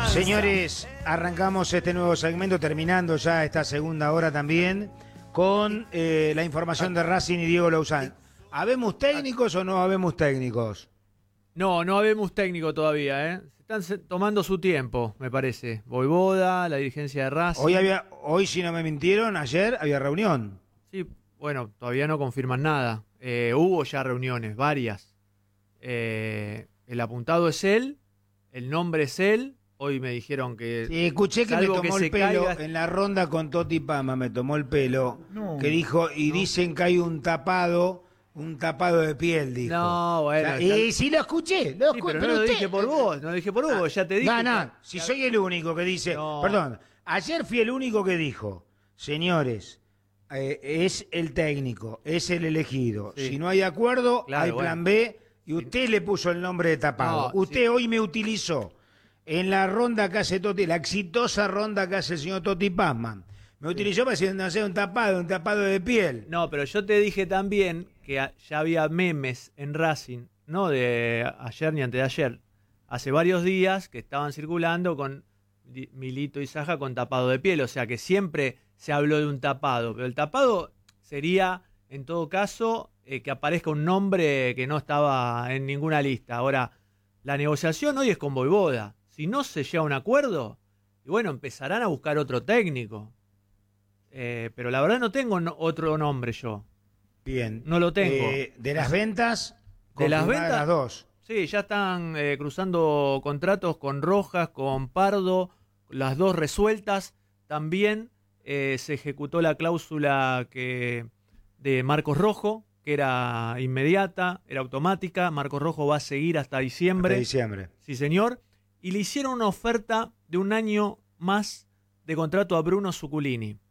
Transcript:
Señores, arrancamos este nuevo segmento, terminando ya esta segunda hora también, con la información de Racing y Diego Lauzán. ¿Habemos técnicos o no habemos técnicos? No habemos técnico todavía, ¿eh? Están tomando su tiempo, me parece. Voivoda, la dirigencia de Racing. Hoy, si no me mintieron, ayer había reunión. Sí, bueno, todavía no confirman nada. Hubo ya reuniones, varias. El apuntado es él, el nombre es él. Hoy me dijeron que... Sí, escuché que me tomó el pelo caiga... en la ronda con Toti Pama, me tomó el pelo. No, que dijo, y no. Dicen que hay un tapado de piel, dijo. No, bueno. O sea, y sí lo escuché, pero no lo dije por vos, ya te dije. No, si soy el único que dice... No. Perdón, ayer fui el único que dijo, señores, es el técnico, es el elegido. Sí. Si no hay acuerdo, claro, hay plan B, y usted le puso el nombre de tapado. No, usted hoy me utilizó en la ronda que hace Toti, la exitosa ronda que hace el señor Toti Pazman. Me utilizó para hacer un tapado de piel. No, pero yo te dije también que ya había memes en Racing, no de ayer ni antes de ayer, hace varios días que estaban circulando con Milito y Saja con tapado de piel, o sea que siempre se habló de un tapado, pero el tapado sería, en todo caso, que aparezca un nombre que no estaba en ninguna lista. Ahora, la negociación hoy es con Voivoda. Si no se llega a un acuerdo, y bueno, empezarán a buscar otro técnico. Pero la verdad no tengo otro nombre yo. Bien. No lo tengo. De las ventas, de las ventas, las dos. Sí, ya están cruzando contratos con Rojas, con Pardo, las dos resueltas. También se ejecutó la cláusula de Marcos Rojo, que era inmediata, era automática. Marcos Rojo va a seguir hasta diciembre. Hasta diciembre. Sí, señor. Y le hicieron una oferta de un año más de contrato a Bruno Zuculini.